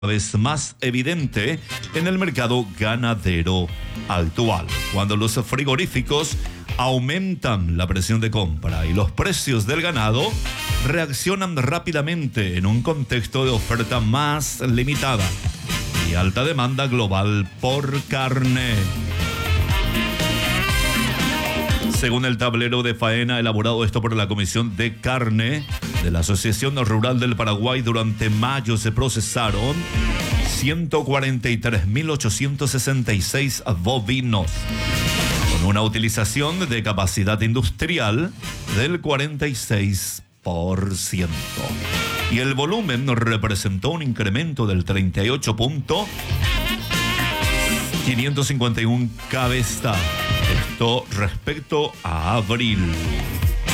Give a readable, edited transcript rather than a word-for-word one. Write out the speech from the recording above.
vez más evidente en el mercado ganadero actual, cuando los frigoríficos aumentan la presión de compra y los precios del ganado reaccionan rápidamente en un contexto de oferta más limitada y alta demanda global por carne. Según el tablero de faena elaborado esto por la Comisión de Carne de la Asociación Rural del Paraguay, durante mayo se procesaron 143.866 bovinos, con una utilización de capacidad industrial del 46%. Y el volumen representó un incremento del 38.551 cabezas. Esto respecto a abril.